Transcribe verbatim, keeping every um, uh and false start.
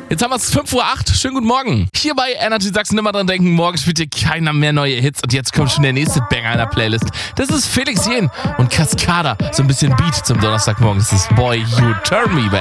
Jetzt haben wir es fünf Uhr acht. Schönen guten Morgen. Hier bei Energy Sachsen immer dran denken, morgen spielt hier keiner mehr neue Hits. Und jetzt kommt schon der nächste Banger in der Playlist. Das ist Felix Jähn und Cascada. So ein bisschen Beat zum Donnerstagmorgen. Das ist Boy You Turn Me Back.